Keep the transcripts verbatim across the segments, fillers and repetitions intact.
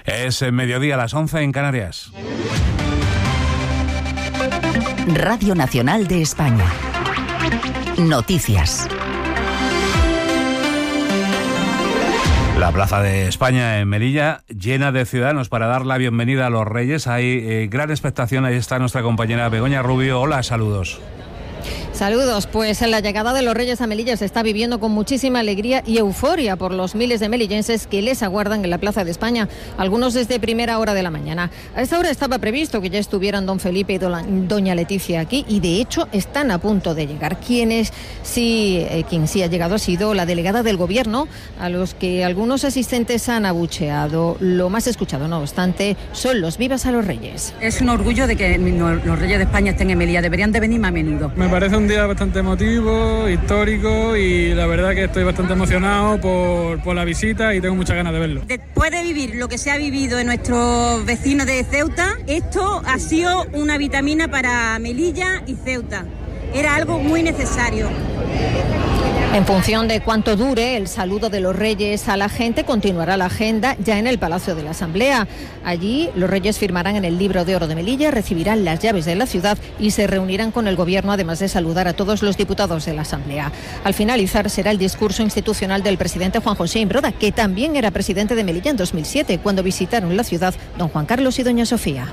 Es mediodía, a las once en Canarias. Radio Nacional de España. Noticias. La Plaza de España en Melilla, llena de ciudadanos para dar la bienvenida a los Reyes. Hay eh, gran expectación. Ahí está nuestra compañera Begoña Rubio. Hola, saludos. Saludos, pues la llegada de los Reyes a Melilla se está viviendo con muchísima alegría y euforia por los miles de melillenses que les aguardan en la Plaza de España, algunos desde primera hora de la mañana. A esta hora estaba previsto que ya estuvieran don Felipe y doña Leticia aquí y de hecho están a punto de llegar. Quienes sí, eh, quien sí ha llegado ha sido la delegada del Gobierno, a los que algunos asistentes han abucheado. Lo más escuchado, no obstante, son los vivas a los Reyes. Es un orgullo de que los Reyes de España estén en Melilla, deberían de venir más a menudo. Me parece un día bastante emotivo, histórico y la verdad que estoy bastante emocionado por, por la visita y tengo muchas ganas de verlo. Después de vivir lo que se ha vivido en nuestros vecinos de Ceuta, esto ha sido una vitamina para Melilla y Ceuta. Era algo muy necesario. En función de cuánto dure el saludo de los Reyes a la gente, continuará la agenda ya en el Palacio de la Asamblea. Allí los Reyes firmarán en el Libro de Oro de Melilla, recibirán las llaves de la ciudad y se reunirán con el Gobierno, además de saludar a todos los diputados de la Asamblea. Al finalizar será el discurso institucional del presidente Juan José Imbroda, que también era presidente de Melilla en dos mil siete, cuando visitaron la ciudad don Juan Carlos y doña Sofía.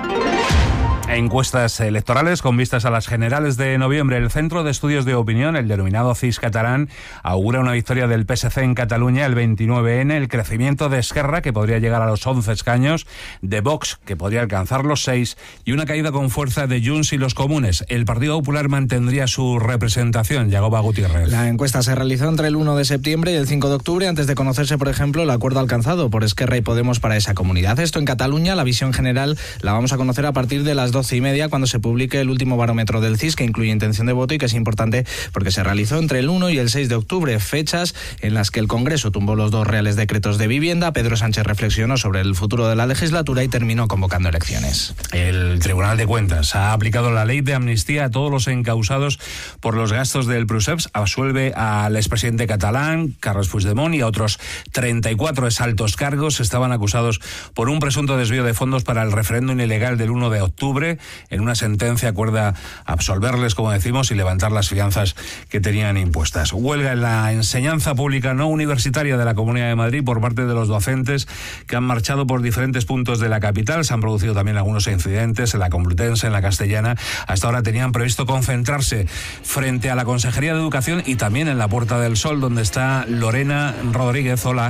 Encuestas electorales con vistas a las generales de noviembre. El Centro de Estudios de Opinión, el denominado C I S catalán, augura una victoria del P S C en Cataluña el veintinueve ene, el crecimiento de Esquerra, que podría llegar a los once escaños, de Vox, que podría alcanzar los seis, y una caída con fuerza de Junts y los Comunes. El Partido Popular mantendría su representación. Yagoba Gutiérrez. La encuesta se realizó entre el uno de septiembre y el cinco de octubre, antes de conocerse, por ejemplo, el acuerdo alcanzado por Esquerra y Podemos para esa comunidad. Esto en Cataluña, la visión general la vamos a conocer a partir de las doce y media, cuando se publique el último barómetro del C I S, que incluye intención de voto y que es importante porque se realizó entre el uno y el seis de octubre, fechas en las que el Congreso tumbó los dos reales decretos de vivienda. Pedro Sánchez reflexionó sobre el futuro de la legislatura y terminó convocando elecciones. El Tribunal de Cuentas ha aplicado la ley de amnistía a todos los encausados por los gastos del Prusés. Absuelve al expresidente catalán, Carles Puigdemont, y a otros treinta y cuatro exaltos cargos. Estaban acusados por un presunto desvío de fondos para el referéndum ilegal del uno de octubre. En una sentencia acuerda absolverles, como decimos, y levantar las fianzas que tenían impuestas. Huelga en la enseñanza pública no universitaria de la Comunidad de Madrid por parte de los docentes que han marchado por diferentes puntos de la capital. Se han producido también algunos incidentes en la Complutense, en la Castellana. Hasta ahora tenían previsto concentrarse frente a la Consejería de Educación y también en la Puerta del Sol, donde está Lorena Rodríguez. Hola.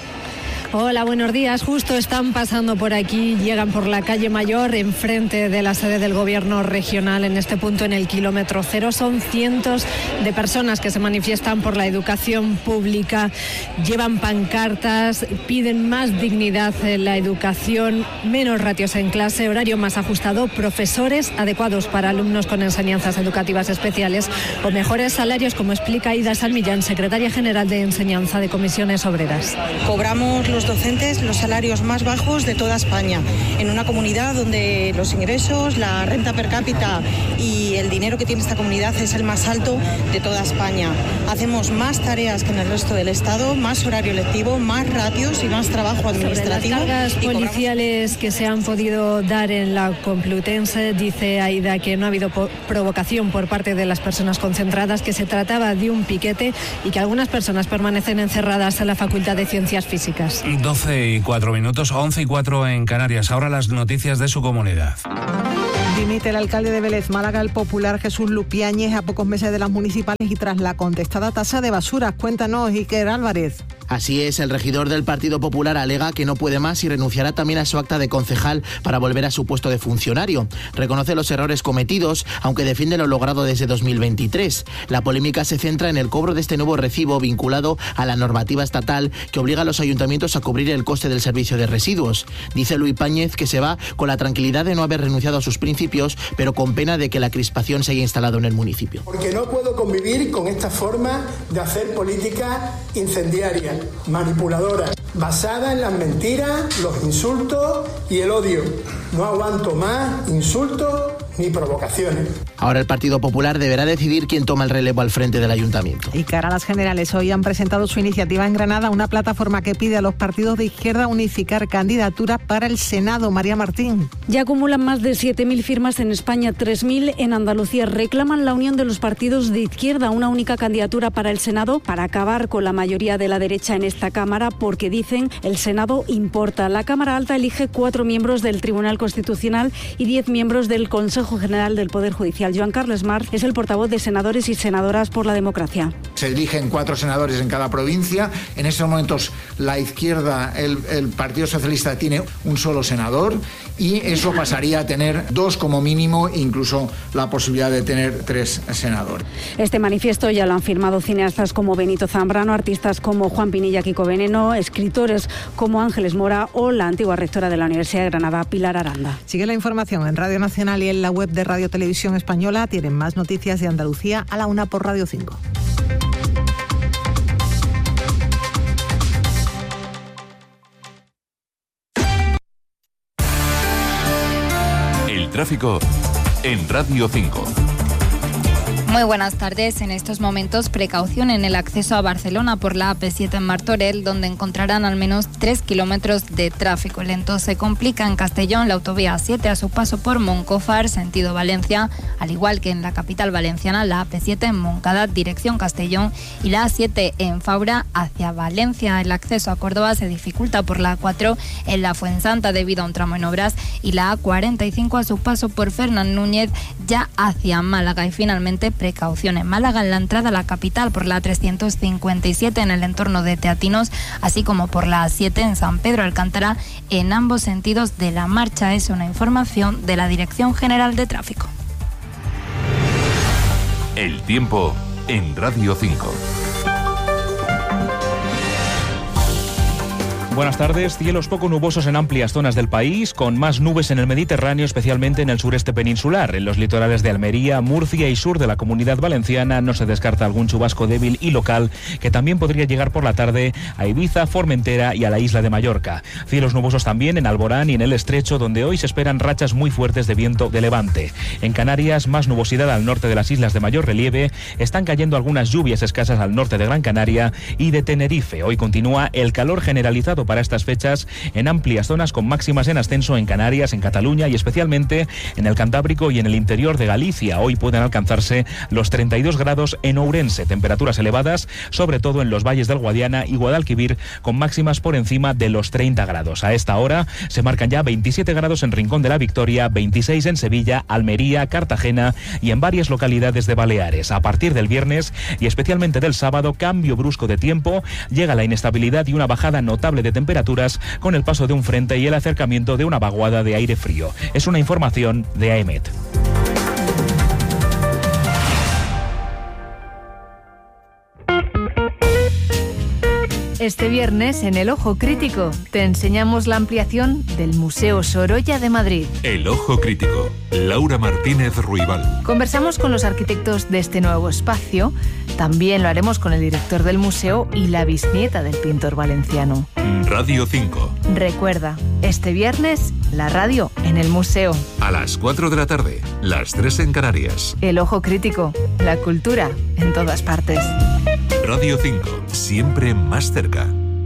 Hola, buenos días. Justo están pasando por aquí, llegan por la calle Mayor, enfrente de la sede del Gobierno regional, en este punto, en el kilómetro cero. Son cientos de personas que se manifiestan por la educación pública, llevan pancartas, piden más dignidad en la educación, menos ratios en clase, horario más ajustado, profesores adecuados para alumnos con enseñanzas educativas especiales o mejores salarios, como explica Aida Salmillán, secretaria general de Enseñanza de Comisiones Obreras. Cobramos los docentes los salarios más bajos de toda España, en una comunidad donde los ingresos, la renta per cápita y el dinero que tiene esta comunidad es el más alto de toda España. Hacemos más tareas que en el resto del Estado, más horario lectivo, más ratios y más trabajo administrativo. Sobre las cargas policiales que se han podido dar en la Complutense, dice Aida que no ha habido po- provocación por parte de las personas concentradas, que se trataba de un piquete y que algunas personas permanecen encerradas en la Facultad de Ciencias Físicas. doce y cuatro minutos, once y cuatro en Canarias. Ahora las noticias de su comunidad. Dimite el alcalde de Vélez Málaga, el popular Jesús Lupiáñez, a pocos meses de las municipales y tras la contestada tasa de basuras. Cuéntanos, Iker Álvarez. Así es, el regidor del Partido Popular alega que no puede más y renunciará también a su acta de concejal para volver a su puesto de funcionario. Reconoce los errores cometidos, aunque defiende lo logrado desde dos mil veintitrés. La polémica se centra en el cobro de este nuevo recibo vinculado a la normativa estatal que obliga a los ayuntamientos a cubrir el coste del servicio de residuos. Dice Luis Páñez que se va con la tranquilidad de no haber renunciado a sus principios, pero con pena de que la crispación se haya instalado en el municipio. Porque no puedo convivir con esta forma de hacer política incendiaria, manipuladora, basada en las mentiras, los insultos y el odio. No aguanto más insultos ni provocaciones. Ahora el Partido Popular deberá decidir quién toma el relevo al frente del ayuntamiento. Y cara a las generales, hoy han presentado su iniciativa en Granada, una plataforma que pide a los partidos de izquierda unificar candidaturas para el Senado. María Martín. Ya acumulan más de siete mil firmas en España, tres mil en Andalucía. Reclaman la unión de los partidos de izquierda, una única candidatura para el Senado para acabar con la mayoría de la derecha en esta Cámara, porque dicen el Senado importa. La Cámara Alta elige cuatro miembros del Tribunal Constitucional y diez miembros del Consejo General del Poder Judicial. Joan Carles March es el portavoz de senadores y senadoras por la democracia. Se eligen cuatro senadores en cada provincia. En estos momentos la izquierda, el, el Partido Socialista tiene un solo senador y eso pasaría a tener dos como mínimo, incluso la posibilidad de tener tres senadores. Este manifiesto ya lo han firmado cineastas como Benito Zambrano, artistas como Juan Pinilla, Kiko Veneno, escritores como Ángeles Mora o la antigua rectora de la Universidad de Granada, Pilar Aranda. Sigue la información en Radio Nacional y en la web de Radio Televisión Española. Tienen más noticias de Andalucía a la una por Radio cinco. El tráfico en Radio cinco. Muy buenas tardes. En estos momentos, precaución en el acceso a Barcelona por la A P siete en Martorell, donde encontrarán al menos tres kilómetros de tráfico lento. Se complica en Castellón la autovía A siete a su paso por Moncófar, sentido Valencia, al igual que en la capital valenciana, la A P siete en Moncada, dirección Castellón, y la A siete en Faura hacia Valencia. El acceso a Córdoba se dificulta por la A cuatro en la Fuensanta debido a un tramo en obras, y la A cuarenta y cinco a su paso por Fernán Núñez ya hacia Málaga. Y finalmente, precaución en Málaga en la entrada a la capital por la trescientos cincuenta y siete en el entorno de Teatinos, así como por la A siete en San Pedro Alcántara en ambos sentidos de la marcha. Es una información de la Dirección General de Tráfico. El tiempo en Radio cinco. Buenas tardes. Cielos poco nubosos en amplias zonas del país, con más nubes en el Mediterráneo, especialmente en el sureste peninsular. En los litorales de Almería, Murcia y sur de la Comunidad Valenciana no se descarta algún chubasco débil y local que también podría llegar por la tarde a Ibiza, Formentera y a la isla de Mallorca. Cielos nubosos también en Alborán y en el Estrecho, donde hoy se esperan rachas muy fuertes de viento de levante. En Canarias, más nubosidad al norte de las islas de mayor relieve. Están cayendo algunas lluvias escasas al norte de Gran Canaria y de Tenerife. Hoy continúa el calor generalizado para estas fechas en amplias zonas, con máximas en ascenso en Canarias, en Cataluña y especialmente en el Cantábrico y en el interior de Galicia. Hoy pueden alcanzarse los treinta y dos grados en Ourense, temperaturas elevadas sobre todo en los valles del Guadiana y Guadalquivir, con máximas por encima de los treinta grados. A esta hora se marcan ya veintisiete grados en Rincón de la Victoria, veintiséis en Sevilla, Almería, Cartagena y en varias localidades de Baleares. A partir del viernes y especialmente del sábado, cambio brusco de tiempo, llega la inestabilidad y una bajada notable de temperaturas con el paso de un frente y el acercamiento de una vaguada de aire frío. Es una información de A E M E T. Este viernes, en El Ojo Crítico, te enseñamos la ampliación del Museo Sorolla de Madrid. El Ojo Crítico. Laura Martínez Ruibal. Conversamos con los arquitectos de este nuevo espacio. También lo haremos con el director del museo y la bisnieta del pintor valenciano. Radio cinco. Recuerda, este viernes, la radio en el museo. A las cuatro de la tarde, las tres en Canarias. El Ojo Crítico. La cultura en todas partes. Radio cinco, siempre más cerca.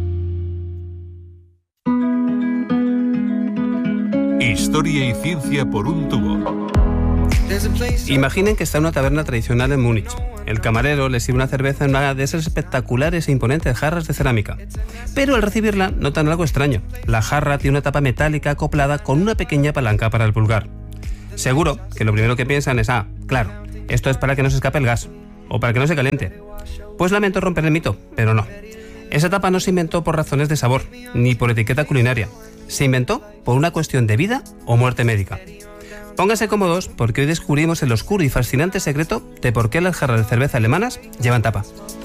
Historia y ciencia por un tubo. Imaginen que está en una taberna tradicional en Múnich. El camarero le sirve una cerveza en una de esas espectaculares e imponentes jarras de cerámica. Pero al recibirla notan algo extraño. La jarra tiene una tapa metálica acoplada con una pequeña palanca para el pulgar. Seguro que lo primero que piensan es, ah, claro, esto es para que no se escape el gas, o para que no se caliente. Pues lamento romper el mito, pero no. Esa tapa no se inventó por razones de sabor, ni por etiqueta culinaria. Se inventó por una cuestión de vida o muerte médica. Pónganse cómodos porque hoy descubrimos el oscuro y fascinante secreto de por qué las jarras de cerveza alemanas llevan tapa.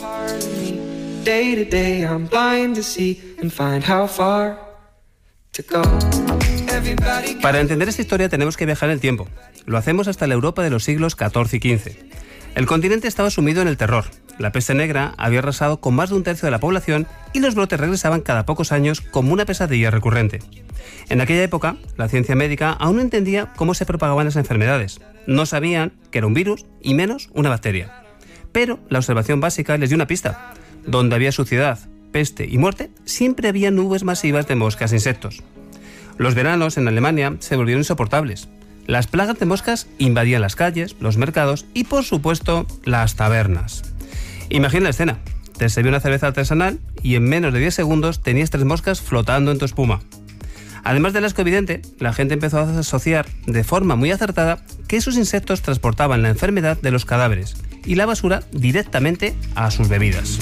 Para entender esta historia tenemos que viajar en el tiempo. Lo hacemos hasta la Europa de los siglos catorce y quince. El continente estaba sumido en el terror. la peste negra había arrasado con más de un tercio de la población y los brotes regresaban cada pocos años como una pesadilla recurrente. En aquella época, la ciencia médica aún no entendía cómo se propagaban las enfermedades. No sabían que era un virus y menos una bacteria. Pero la observación básica les dio una pista. Donde había suciedad, peste y muerte, siempre había nubes masivas de moscas e insectos. Los veranos en Alemania se volvieron insoportables. Las plagas de moscas invadían las calles, los mercados y, por supuesto, las tabernas. Imagina la escena. Te servía una cerveza artesanal y en menos de diez segundos tenías tres moscas flotando en tu espuma. Además del asco evidente, la gente empezó a asociar de forma muy acertada que esos insectos transportaban la enfermedad de los cadáveres y la basura directamente a sus bebidas.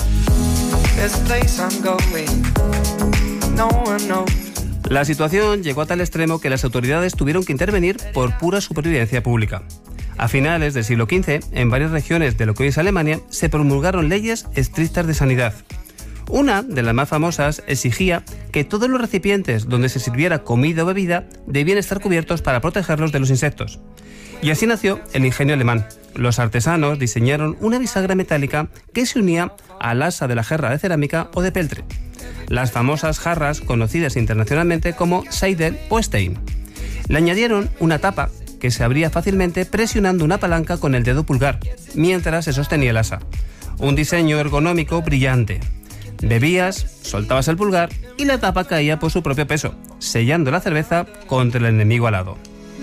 La situación llegó a tal extremo que las autoridades tuvieron que intervenir por pura supervivencia pública. A finales del siglo quince, en varias regiones de lo que hoy es Alemania, se promulgaron leyes estrictas de sanidad. Una de las más famosas exigía que todos los recipientes donde se sirviera comida o bebida debían estar cubiertos para protegerlos de los insectos. Y así nació el ingenio alemán. Los artesanos diseñaron una bisagra metálica que se unía al asa de la jarra de cerámica o de peltre. Las famosas jarras conocidas internacionalmente como Seidel o Stein. Le añadieron una tapa que se abría fácilmente presionando una palanca con el dedo pulgar, mientras se sostenía el asa. Un diseño ergonómico brillante. Bebías, soltabas el pulgar y la tapa caía por su propio peso, sellando la cerveza contra el enemigo alado.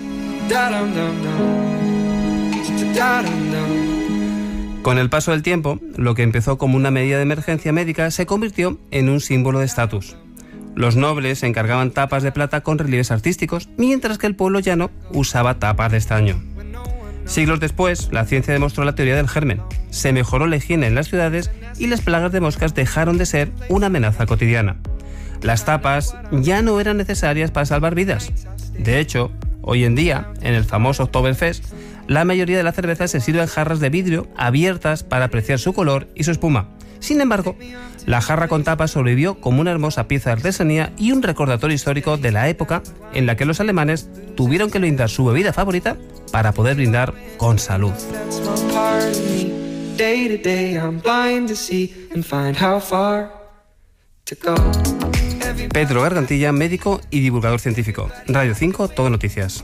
Con el paso del tiempo, lo que empezó como una medida de emergencia médica se convirtió en un símbolo de estatus. Los nobles encargaban tapas de plata con relieves artísticos, mientras que el pueblo llano usaba tapas de estaño. Siglos después, la ciencia demostró la teoría del germen. Se mejoró la higiene en las ciudades y las plagas de moscas dejaron de ser una amenaza cotidiana. Las tapas ya no eran necesarias para salvar vidas. De hecho, hoy en día, en el famoso Oktoberfest, la mayoría de la cerveza se sirve en jarras de vidrio abiertas para apreciar su color y su espuma. Sin embargo, la jarra con tapa sobrevivió como una hermosa pieza de artesanía y un recordatorio histórico de la época en la que los alemanes tuvieron que brindar su bebida favorita para poder brindar con salud. Pedro Gargantilla, médico y divulgador científico. Radio cinco, Todo Noticias.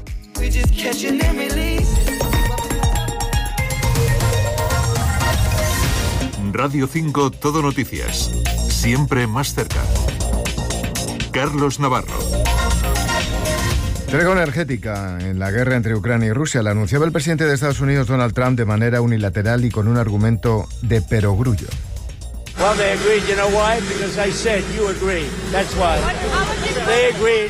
Radio cinco, Todo Noticias. Siempre más cerca. Carlos Navarro. Tregua energética en la guerra entre Ucrania y Rusia la anunciaba el presidente de Estados Unidos, Donald Trump, de manera unilateral y con un argumento de perogrullo. Well, they agreed. You know why? Because I said you agreed. That's why. They agreed.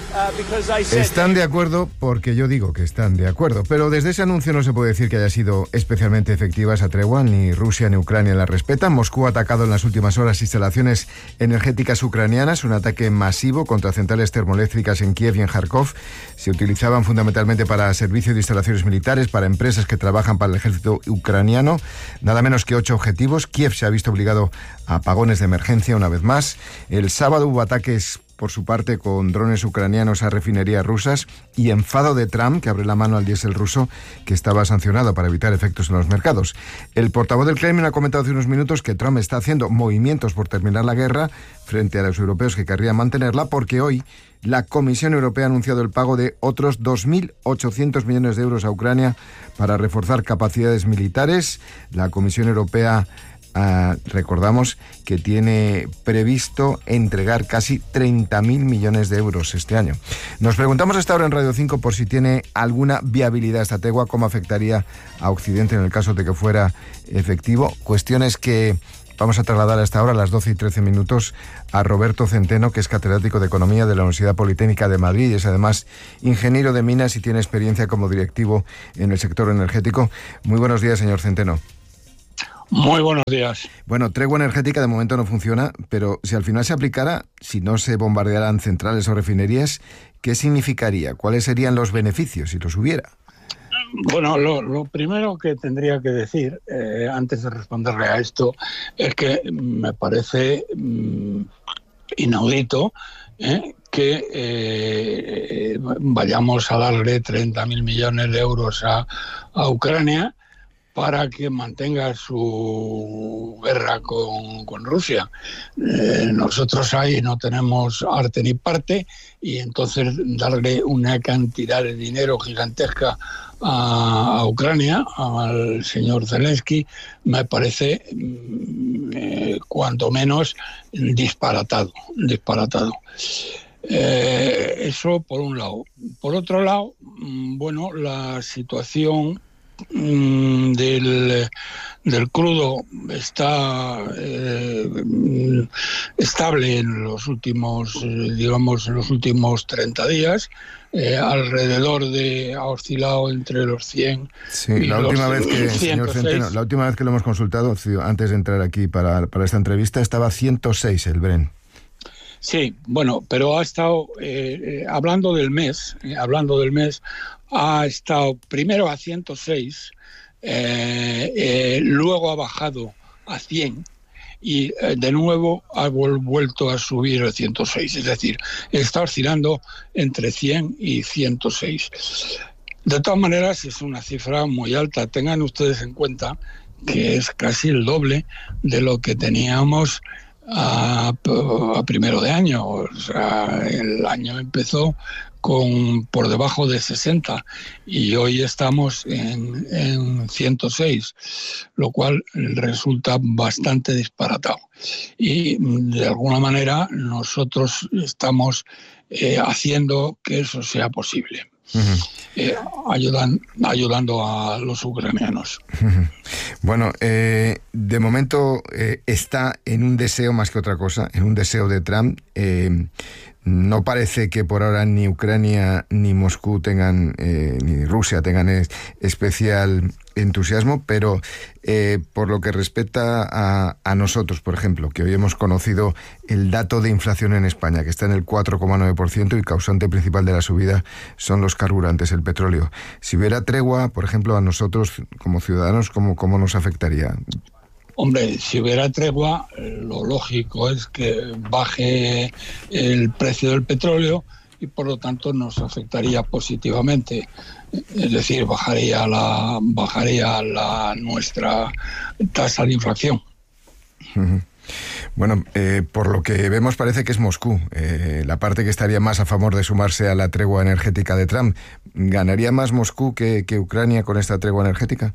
Están de acuerdo porque yo digo que están de acuerdo, pero desde ese anuncio no se puede decir que haya sido especialmente efectiva esa tregua. Ni Rusia ni Ucrania la respetan. Moscú ha atacado en las últimas horas instalaciones energéticas ucranianas, un ataque masivo contra centrales termoeléctricas en Kiev y en Kharkov. Se utilizaban fundamentalmente para servicio de instalaciones militares, para empresas que trabajan para el ejército ucraniano. Nada menos que ocho objetivos. Kiev se ha visto obligado a apagones de emergencia una vez más. El sábado hubo ataques por su parte con drones ucranianos a refinerías rusas y enfado de Trump, que abre la mano al diésel ruso, que estaba sancionado para evitar efectos en los mercados. El portavoz del Kremlin ha comentado hace unos minutos que Trump está haciendo movimientos por terminar la guerra frente a los europeos que querrían mantenerla, porque hoy la Comisión Europea ha anunciado el pago de otros dos mil ochocientos millones de euros a Ucrania para reforzar capacidades militares. La Comisión Europea Uh, recordamos que tiene previsto entregar casi treinta mil millones de euros este año. Nos preguntamos hasta ahora en Radio cinco por si tiene alguna viabilidad esta tregua, cómo afectaría a Occidente en el caso de que fuera efectivo. Cuestiones que vamos a trasladar hasta ahora a las doce y trece minutos a Roberto Centeno, que es catedrático de Economía de la Universidad Politécnica de Madrid y es además ingeniero de minas y tiene experiencia como directivo en el sector energético. Muy buenos días, señor Centeno. Muy buenos días. Bueno, tregua energética de momento no funciona, pero si al final se aplicara, si no se bombardearan centrales o refinerías, ¿qué significaría? ¿Cuáles serían los beneficios si los hubiera? Bueno, lo, lo primero que tendría que decir, eh, antes de responderle a esto, es que me parece mmm, inaudito eh, que eh, vayamos a darle treinta mil millones de euros a, a Ucrania para que mantenga su guerra con, con Rusia. Eh, nosotros ahí no tenemos arte ni parte, y entonces darle una cantidad de dinero gigantesca a, a Ucrania, al señor Zelensky, me parece eh, cuanto menos disparatado, disparatado. Eh, eso por un lado. Por otro lado, bueno, la situación Del, del crudo está eh, estable en los últimos, eh, digamos, en los últimos treinta días, eh, alrededor de, ha oscilado entre los cien. Sí, y la los última vez que, ciento seis. señor Centeno, la última vez que lo hemos consultado, antes de entrar aquí para, para esta entrevista, estaba ciento seis el Brent. Sí, bueno, pero ha estado, eh, eh, hablando del mes, eh, hablando del mes, ha estado primero a ciento seis, eh, eh, luego ha bajado a cien y eh, de nuevo ha vol- vuelto a subir a ciento seis, es decir, está oscilando entre cien y ciento seis. De todas maneras, es una cifra muy alta. Tengan ustedes en cuenta que es casi el doble de lo que teníamos a, a primero de año. O sea, el año empezó con por debajo de sesenta y hoy estamos en, en ciento seis, lo cual resulta bastante disparatado. Y de alguna manera nosotros estamos eh, haciendo que eso sea posible. Uh-huh. Eh, ayudan, ayudando a los ucranianos. Uh-huh. Bueno, eh, de momento eh, está en un deseo más que otra cosa, en un deseo de Trump. Eh, no parece que por ahora ni Ucrania ni Moscú tengan, eh, ni Rusia tengan es, especial entusiasmo, pero eh, por lo que respecta a, a nosotros, por ejemplo, que hoy hemos conocido el dato de inflación en España, que está en el cuatro coma nueve por ciento y causante principal de la subida son los carburantes, el petróleo. Si hubiera tregua, por ejemplo, a nosotros como ciudadanos, ¿cómo, cómo nos afectaría? Hombre, si hubiera tregua, lo lógico es que baje el precio del petróleo y por lo tanto nos afectaría positivamente. Es decir, bajaría la bajaría la nuestra tasa de inflación. Uh-huh. Bueno, eh, por lo que vemos parece que es Moscú, eh, la parte que estaría más a favor de sumarse a la tregua energética de Trump. ¿Ganaría más Moscú que, que Ucrania con esta tregua energética?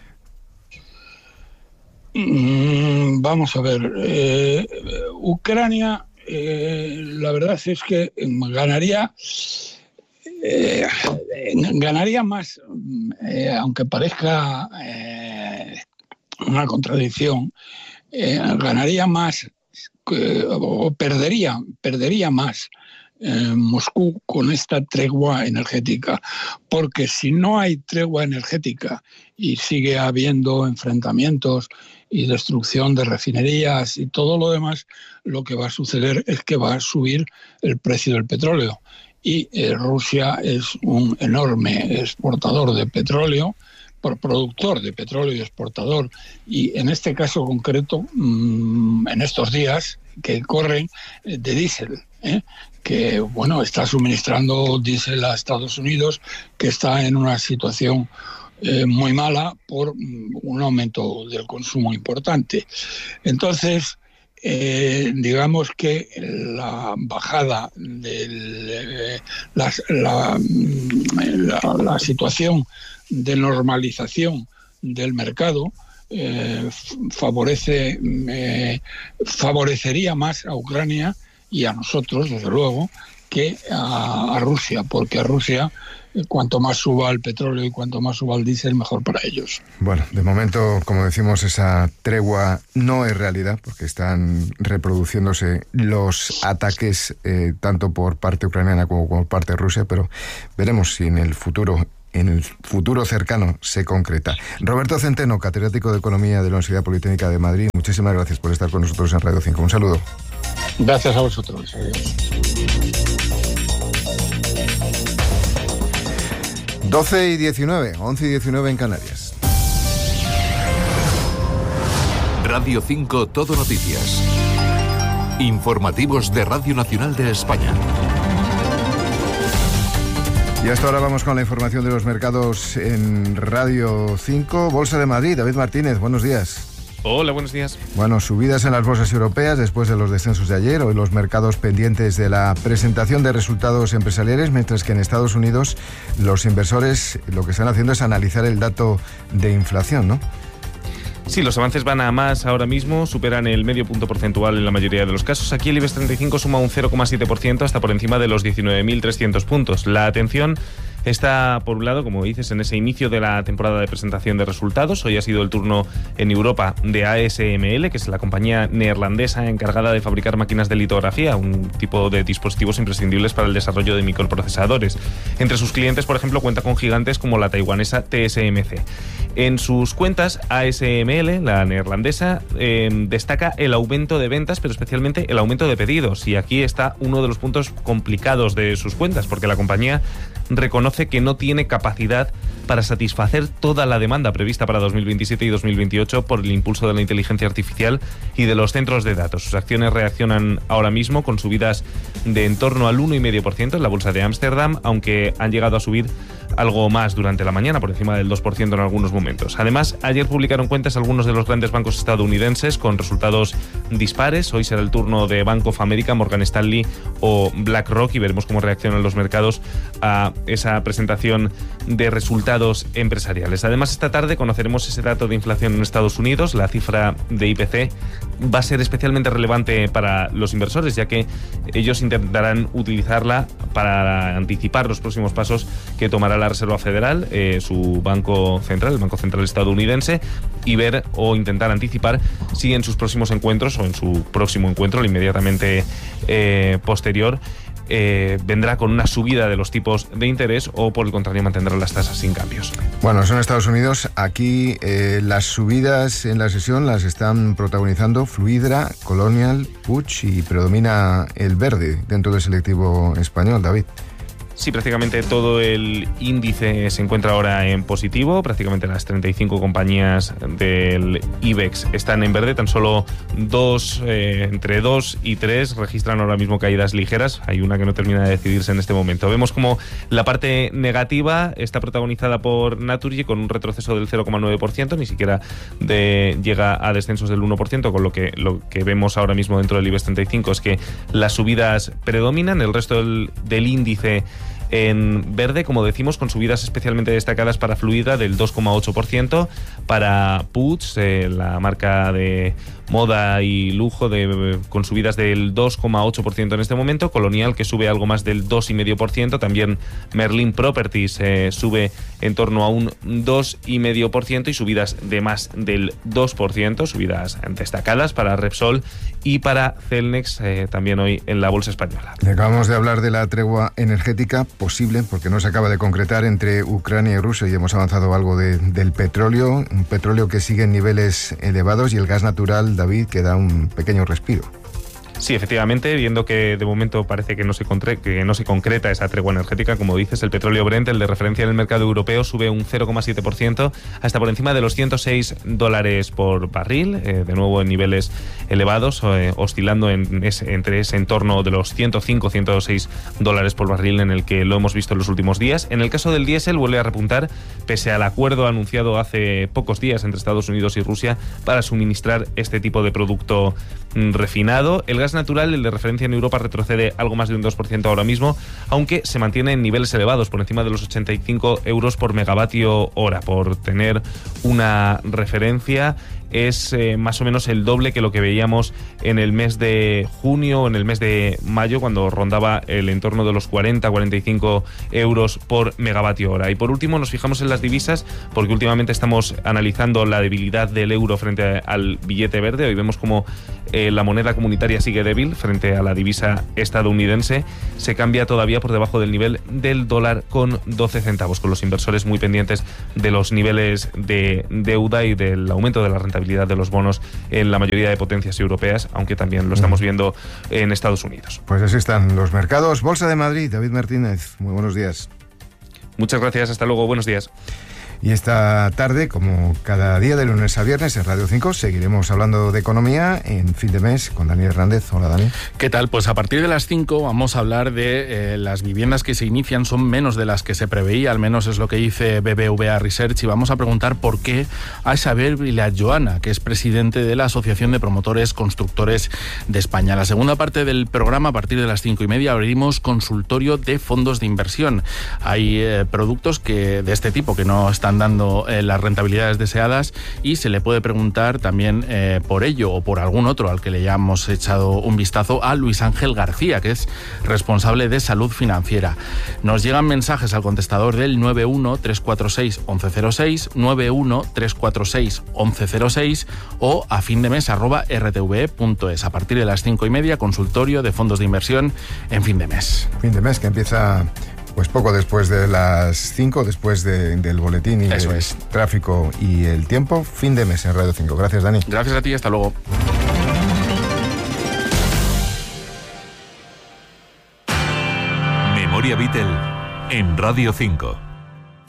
Mm, vamos a ver, eh, Ucrania, eh, la verdad es que ganaría, eh, ganaría más, eh, aunque parezca eh, una contradicción, eh, ganaría más eh, o perdería, perdería más eh, Moscú con esta tregua energética, porque si no hay tregua energética y sigue habiendo enfrentamientos y destrucción de refinerías y todo lo demás, lo que va a suceder es que va a subir el precio del petróleo. Y eh, Rusia es un enorme exportador de petróleo, por productor de petróleo y exportador. Y en este caso concreto, mmm, en estos días que corren, eh, de diésel, ¿eh? que bueno, está suministrando diésel a Estados Unidos, que está en una situación Eh, muy mala por un aumento del consumo importante. Entonces, eh, digamos que la bajada de eh, la, la, la, la situación de normalización del mercado eh, favorece eh, favorecería más a Ucrania y a nosotros, desde luego, que a, a Rusia, porque a Rusia cuanto más suba el petróleo y cuanto más suba el diésel, mejor para ellos. Bueno, de momento, como decimos, esa tregua no es realidad, porque están reproduciéndose los ataques eh, tanto por parte ucraniana como por parte de Rusia, pero veremos si en el futuro, en el futuro cercano se concreta. Roberto Centeno, catedrático de Economía de la Universidad Politécnica de Madrid, muchísimas gracias por estar con nosotros en Radio cinco. Un saludo. Gracias a vosotros. Adiós. doce y diecinueve, once y diecinueve en Canarias. Radio cinco Todo Noticias. Informativos de Radio Nacional de España. Y hasta ahora vamos con la información de los mercados en Radio cinco. Bolsa de Madrid, David Martínez, buenos días. Hola, buenos días. Bueno, subidas en las bolsas europeas después de los descensos de ayer. Hoy los mercados pendientes de la presentación de resultados empresariales, mientras que en Estados Unidos los inversores lo que están haciendo es analizar el dato de inflación, ¿no? Sí, los avances van a más ahora mismo, superan el medio punto porcentual en la mayoría de los casos. Aquí el IBEX treinta y cinco suma un cero coma siete por ciento hasta por encima de los diecinueve mil trescientos puntos. La atención está, por un lado, como dices, en ese inicio de la temporada de presentación de resultados. Hoy ha sido el turno en Europa de A S M L, que es la compañía neerlandesa encargada de fabricar máquinas de litografía, un tipo de dispositivos imprescindibles para el desarrollo de microprocesadores. Entre sus clientes, por ejemplo, cuenta con gigantes como la taiwanesa T S M C. En sus cuentas, A S M L, la neerlandesa, eh, destaca el aumento de ventas, pero especialmente el aumento de pedidos. Y aquí está uno de los puntos complicados de sus cuentas, porque la compañía reconoce que no tiene capacidad para satisfacer toda la demanda prevista para dos mil veintisiete y dos mil veintiocho por el impulso de la inteligencia artificial y de los centros de datos. Sus acciones reaccionan ahora mismo con subidas de en torno al uno coma cinco por ciento en la bolsa de Ámsterdam, aunque han llegado a subir algo más durante la mañana, por encima del dos por ciento en algunos momentos. Además, ayer publicaron cuentas algunos de los grandes bancos estadounidenses con resultados dispares. Hoy será el turno de Bank of America, Morgan Stanley o BlackRock y veremos cómo reaccionan los mercados a esa presentación de resultados empresariales. Además, esta tarde conoceremos ese dato de inflación en Estados Unidos. La cifra de I P C va a ser especialmente relevante para los inversores, ya que ellos intentarán utilizarla para anticipar los próximos pasos que tomará la Reserva Federal, eh, su banco central, el Banco Central estadounidense, y ver o intentar anticipar si en sus próximos encuentros o en su próximo encuentro, el inmediatamente eh, posterior, Eh, vendrá con una subida de los tipos de interés o, por el contrario, mantendrá las tasas sin cambios. Bueno, son Estados Unidos. Aquí eh, las subidas en la sesión las están protagonizando Fluidra, Colonial, Puig y predomina el verde dentro del selectivo español, David. Sí, prácticamente todo el índice se encuentra ahora en positivo. Prácticamente las treinta y cinco compañías del IBEX están en verde. Tan solo dos, eh, entre dos y tres registran ahora mismo caídas ligeras. Hay una que no termina de decidirse en este momento. Vemos como la parte negativa está protagonizada por Naturgy con un retroceso del cero coma nueve por ciento. Ni siquiera de, llega a descensos del uno por ciento, con lo que lo que vemos ahora mismo dentro del IBEX treinta y cinco es que las subidas predominan. El resto del, del índice en verde, como decimos, con subidas especialmente destacadas para Fluidra del dos coma ocho por ciento, para Puig, eh, la marca de moda y lujo, de, con subidas del dos coma ocho por ciento en este momento, Colonial, que sube algo más del dos coma cinco por ciento, también Merlin Properties eh, sube en torno a un dos coma cinco por ciento y subidas de más del dos por ciento, subidas destacadas para Repsol y para Celnex, eh, también hoy en la bolsa española. Acabamos de hablar de la tregua energética posible, porque no se acaba de concretar, entre Ucrania y Rusia, y hemos avanzado algo de, del petróleo, un petróleo que sigue en niveles elevados, y el gas natural, David, que da un pequeño respiro. Sí, efectivamente, viendo que de momento parece que no se contre- que no se concreta esa tregua energética, como dices, el petróleo Brent, el de referencia en el mercado europeo, sube un cero coma siete por ciento hasta por encima de los ciento seis dólares por barril, eh, de nuevo en niveles elevados, eh, oscilando en ese, entre ese entorno de los ciento cinco, ciento seis dólares por barril en el que lo hemos visto en los últimos días. En el caso del diésel vuelve a repuntar pese al acuerdo anunciado hace pocos días entre Estados Unidos y Rusia para suministrar este tipo de producto mm, refinado. El gas natural, el de referencia en Europa, retrocede algo más de un dos por ciento ahora mismo, aunque se mantiene en niveles elevados, por encima de los ochenta y cinco euros por megavatio hora. Por tener una referencia, es eh, más o menos el doble que lo que veíamos en el mes de junio o en el mes de mayo, cuando rondaba el entorno de los cuarenta a cuarenta y cinco euros por megavatio hora. Y por último nos fijamos en las divisas, porque últimamente estamos analizando la debilidad del euro frente al billete verde. Hoy vemos como eh, la moneda comunitaria sigue débil frente a la divisa estadounidense. Se cambia todavía por debajo del nivel del dólar con doce centavos, con los inversores muy pendientes de los niveles de deuda y del aumento de la rentabilidad de los bonos en la mayoría de potencias europeas, aunque también lo estamos viendo en Estados Unidos. Pues así están los mercados. Bolsa de Madrid, David Martínez, muy buenos días. Muchas gracias, hasta luego, buenos días. Y esta tarde, como cada día de lunes a viernes en Radio cinco, seguiremos hablando de economía en Fin de Mes con Dani Hernández. Hola, Dani. ¿Qué tal? Pues a partir de las cinco vamos a hablar de eh, las viviendas que se inician son menos de las que se preveía, al menos es lo que dice B B V A Research, y vamos a preguntar por qué a Isabel Villajoana, que es presidente de la Asociación de Promotores Constructores de España. La segunda parte del programa, a partir de las cinco y media, abrimos consultorio de fondos de inversión. Hay eh, productos que de este tipo que no están dando eh, las rentabilidades deseadas y se le puede preguntar también eh, por ello o por algún otro al que le hayamos echado un vistazo a Luis Ángel García, que es responsable de salud financiera. Nos llegan mensajes al contestador del nueve uno tres cuatro seis once cero seis, nueve uno tres cuatro seis once cero seis o a findemes arroba r t v e punto es. A partir de las cinco y media, consultorio de fondos de inversión en Fin de Mes. Fin de Mes que empieza pues poco después de las cinco, después de, del boletín y Eso del es. tráfico y el tiempo. Fin de Mes en Radio cinco. Gracias, Dani. Gracias a ti, hasta luego. Memoria Beatle en Radio cinco.